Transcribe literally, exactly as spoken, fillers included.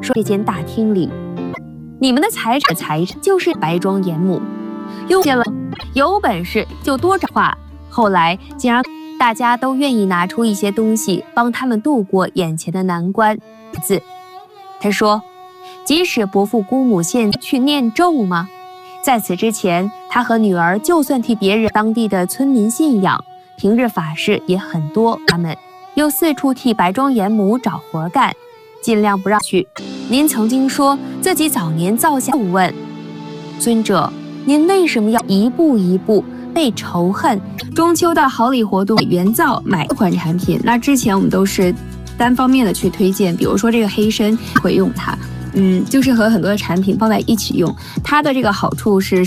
说这间大厅里，你们的财产财产就是白庄严母，用见了，有本事就多找话。后来竟然大家都愿意拿出一些东西帮他们度过眼前的难关。字，他说，即使伯父姑母现去念咒吗？在此之前，他和女儿就算替别人当地的村民信仰，平日法事也很多，他们又四处替白庄严母找活干，尽量不让去。您曾经说自己早年造下物问，尊者，您为什么要一步一步被仇恨？中秋的好礼活动，原造买一款产品，那之前我们都是单方面的去推荐，比如说这个黑参会用它，嗯，就是和很多的产品放在一起用，它的这个好处是